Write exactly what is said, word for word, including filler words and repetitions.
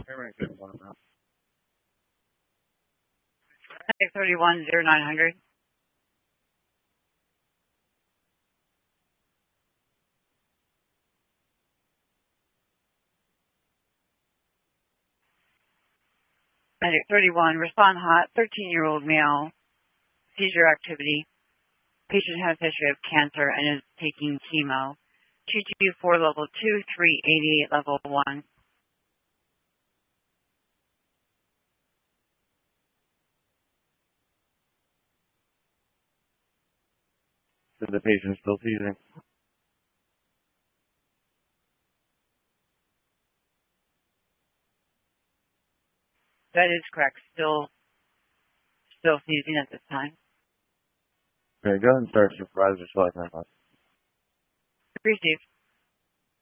six thirty-one, zero nine hundred. Medic thirty-one, respond hot, thirteen-year-old male, seizure activity. Patient has a history of cancer and is taking chemo. two two four level two, three eighty-eight level one. Is the patient still seizing? That is correct. Still, still seizing at this time. Okay, go ahead and start supervisor select nine. Received.